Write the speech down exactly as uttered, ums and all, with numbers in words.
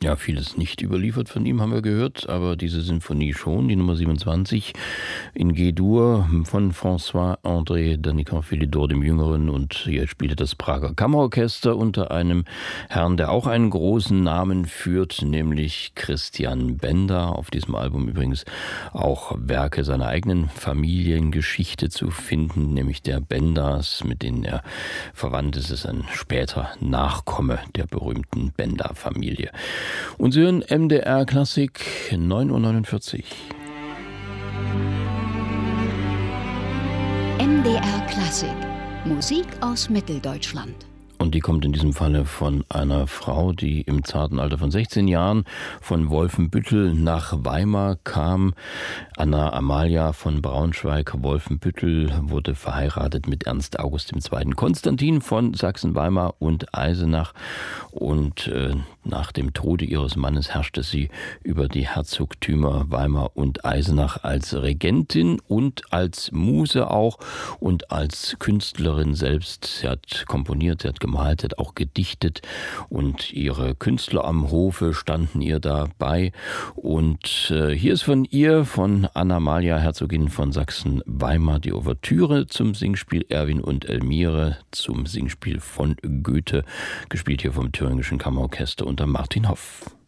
Ja, vieles nicht überliefert von ihm, haben wir gehört, aber diese Sinfonie schon, die Nummer siebenundzwanzig in G-Dur von François-André Danican-Philidor dem Jüngeren, und hier spielte das Prager Kammerorchester unter einem Herrn, der auch einen großen Namen führt, nämlich Christian Benda. Auf diesem Album übrigens auch Werke seiner eigenen Familiengeschichte zu finden, nämlich der Bendas, mit denen er verwandt ist. Es ist ein später Nachkomme der berühmten Benda-Familie. Und Sie hören M D R Klassik, neun Uhr neunundvierzig. M D R Klassik, Musik aus Mitteldeutschland. Und die kommt in diesem Falle von einer Frau, die im zarten Alter von sechzehn Jahren von Wolfenbüttel nach Weimar kam. Anna Amalia von Braunschweig-Wolfenbüttel wurde verheiratet mit Ernst August der Zweite. Konstantin von Sachsen-Weimar und Eisenach. Und äh, nach dem Tode ihres Mannes herrschte sie über die Herzogtümer Weimar und Eisenach als Regentin und als Muse auch und als Künstlerin selbst. Sie hat komponiert, sie hat gemalt, hat auch gedichtet, und ihre Künstler am Hofe standen ihr dabei. Und äh, hier ist von ihr, von Anna Amalia, Herzogin von Sachsen-Weimar, die Ouvertüre zum Singspiel Erwin und Elmire, zum Singspiel von Goethe, gespielt hier vom Thüringischen Kammerorchester unter Martin Hoff.